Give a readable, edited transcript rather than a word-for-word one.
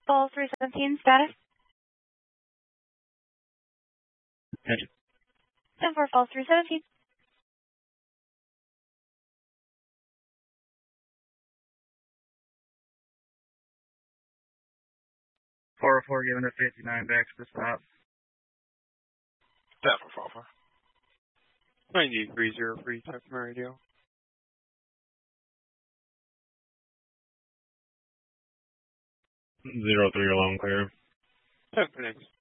Fall 317 status. Attention. 10-4 Fall 317. Four giving a 59 back to the stop. 10-4. 9303 type from radio. 03 along clear. 10 Phoenix.